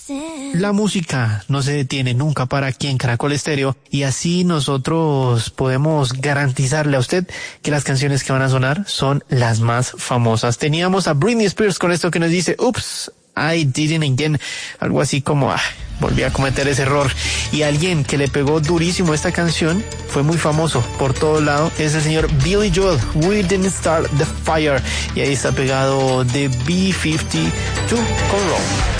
La música no se detiene nunca para aquí en Caracol Estéreo y así nosotros podemos garantizarle a usted que las canciones que van a sonar son las más famosas. Teníamos a Britney Spears con esto que nos dice, "Oops, I did it again", algo así como, volví a cometer ese error. Y alguien que le pegó durísimo esta canción, fue muy famoso por todo lado, es el señor Billy Joel, "We Didn't Start the Fire", y ahí está pegado de B-52 con Roll.